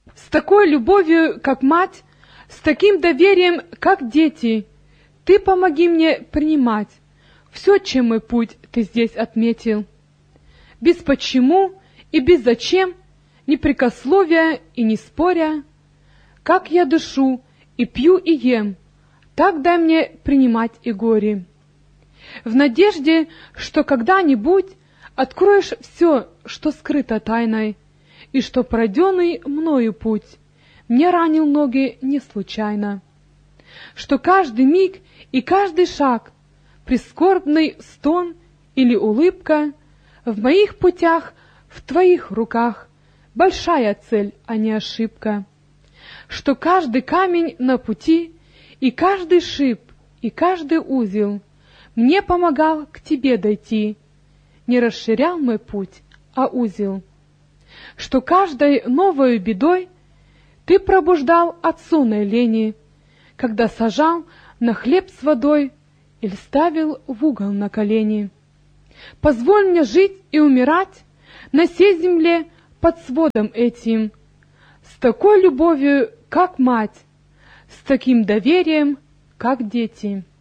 С такой любовью, как мать, с таким доверием, как дети, Ты помоги мне принимать все, чем мой путь Ты здесь отметил. Без почему и без зачем, ни прикословия и не споря, как я дышу и пью и ем, так дай мне принимать и горе. В надежде, что когда-нибудь откроешь все, что скрыто тайной, и что пройденный мною путь мне ранил ноги не случайно, что каждый миг и каждый шаг, прискорбный стон или улыбка в моих путях в Твоих руках большая цель, а не ошибка, что каждый камень на пути и каждый шип и каждый узел мне помогал к Тебе дойти, не расширял мой путь, а узел, что каждой новой бедой Ты пробуждал от сонной лени, когда сажал на хлеб с водой или ставил в угол на колени. Позволь мне жить и умирать на сей земле под сводом этим, с такой любовью, как мать, с таким доверием, как дети.